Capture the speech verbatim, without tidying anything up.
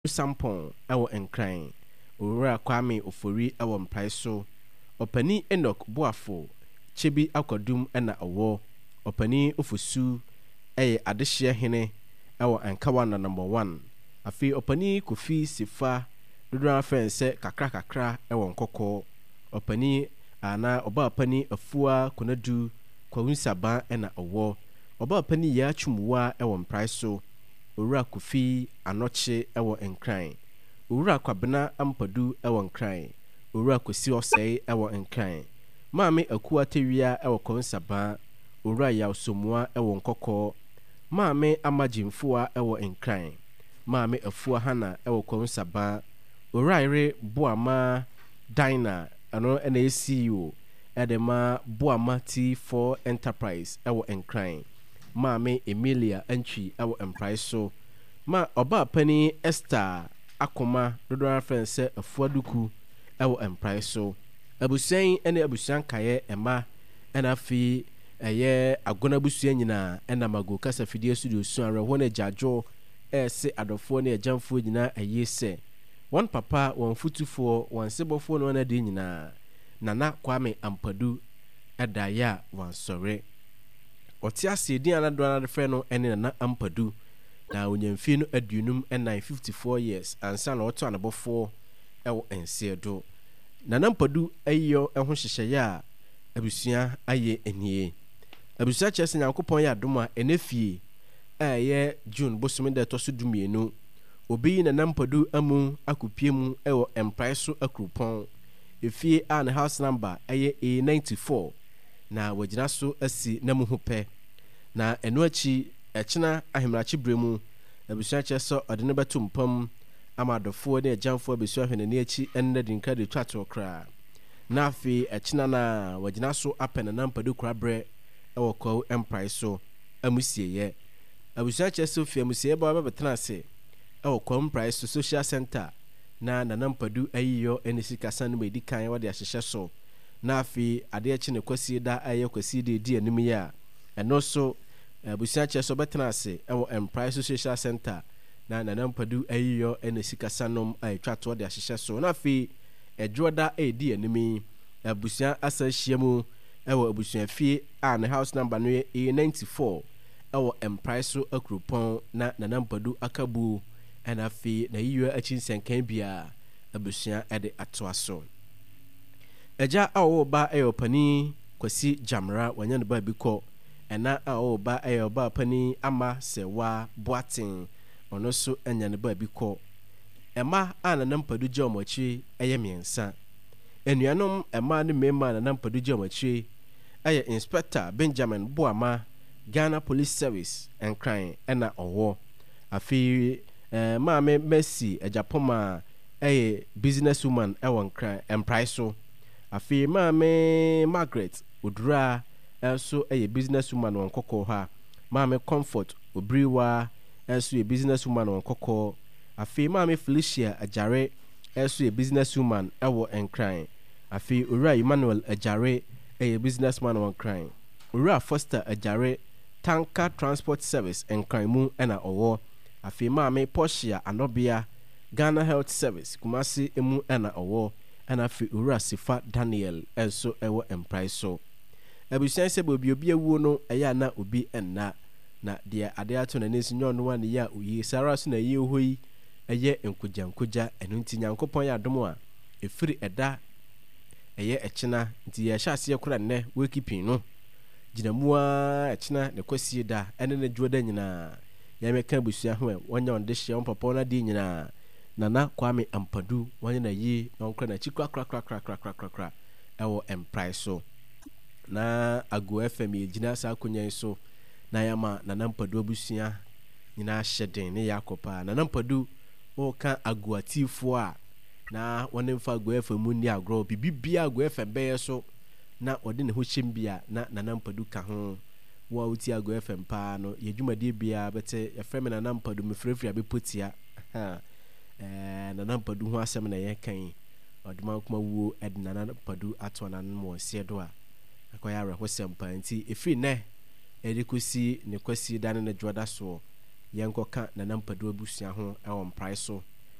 Sampon ewo enkran owura Kwame Ofori ewo mprae so opani Enoch Boafo Chebi Akwadum ena owo opani Ofosu eye adehye hene ewo Ankawa na number one afi opani Kofi Sifa dodora fense kakra kakra ewo nkoko opani ana oba opani Afua Konadu Kwawunsaba ena owo oba opani ya Chumuwa ewo mprae so owura Kofi Anoche ewo enkran owura Kwabena Ampadu ewo enkran owura Kosi Osei ewo enkran maame Akua Tewia ewo Konsaba owura Yausomua ewo nkoko maame Amajimfua ewo enkran maame Afua Hana ewo Konsaba owura Ire Boama Dina ano ena C E O edema Boama T four Enterprise ewo enkran maame Emilia Antwi ewo emprae so ma oba pani Esther Akoma dodora fense Afuaduku ewo emprae so abusuan ene abusuan kaye ema ena fi eye agona busuan nyina ena mago kasa fidie studio so anre ho na jajo ese adofo ne ajamfo nyina aye se one papa one futufo one sebofo no na de nyina Nana Kwame Ampadu edaya wan sore otiase din anado anado fe no ene Nana Ampadu na onyemfi no adunum ena fifty-four years ansa na oto anabofo ewo ensedo Nana Ampadu ayo eho hyehye a abusua aye enie abusua chese Nyankopon ya doma enefie aye June bosome de toso dumienu obi Nana Ampadu amu akopie mu ewo emprae so akropon efie an house number aye A ninety-four na wagina so asi na mu hope na eno achi echina ahemrachi bremu abusua cheso odene betumpam amadofo ne ajamfo abusua hwenani achi enne dinka de twato kra na afi echina na wagina so apena na Ampadu kra bre ewo kwa empire so amusieye abusua cheso fi amusieye ba bebetena se ewo kwa empire so social center na Nana Ampadu ayiyo ene sikasa no medikan wode ahyehye so na afi ade achi ne kwasi da aye kwasi de di anim ya eno so abusia cheso betena ase ewo empire social center na Nana Ampadu ayiyo ene sikasa nom ay twato wode ahyehye so na afi edwoda edi anim abusia asahyiamu ewo abusia fie an house number no A ninety-four ewo empire so akropon na Nana Ampadu akabu ena fi na yiyo achinsenkan bia abusia ede atoaso eja awo ba eyo pani Kwasi Jamra wanya ne ba biko ena awo ba eyo ba pani Ama Sewa Boatin ono so enya ne ba biko ema ana Nana Ampadu jomochi eye miensa enuanom ema ne mema na Nana Ampadu jomochi eye Inspector Benjamin Boama Ghana Police Service enkran ena owo afi Eh, maame Mercy Ejapoma eye businesswoman ewo nkran emprise so afi maame Margaret Odura also eye businesswoman won kokko ha maame Comfort Obriwa also a businesswoman won kokko afi maame Felicia Ajare also a businesswoman ewo nkran afi Ura Emmanuel Ajare eye businessman won nkran Ura Foster Ajare Tanker Transport Service nkran mu ena owo afi maame Portia Anobia Ghana Health Service Kumasi emu ena owo ena afi Ura Sifa Daniel enso ewo emprise so abusan se bobi obi awuo no eya na obi enna na de ade ato na nesi nyon no wane ya oyi sara so na ye hoyi eye enkoja enkoja eno nti Nyankopon ya dom a efiri eda eye echina nti ya hyase ekura nne wekipin no ginamua echina ne kwasi da ene ne dwoda nyina ya meka busua ho wonya onde hye on papa na di nyina Nana Kwame Ampadu wonya na yi na onkra na chikwa kra kra kra kra kra kra ewo emprise so na Ago F M gina sa akonya so na yama Nana Ampadu abusua nyina hyeden ne yakopa Nana Ampadu o ka Ago atifo a na wonem fa Ago F M ni agro bibibia Ago F M be so na ode ne ho hyembia na Nana Ampadu ka ho wa uti Ago F M pa no yedwumade bia bete efrem Nana Ampadu mefrefri abepotia ha eh Nana Ampadu ho asem na ye kan oduma kuma wuo ed Nana Ampadu ato na mo siedo a akoya re ho sempa nti efri ne edikosi ne kwasi dane ne dwoda so yenkoka Nana Ampadu abusua ho e won price so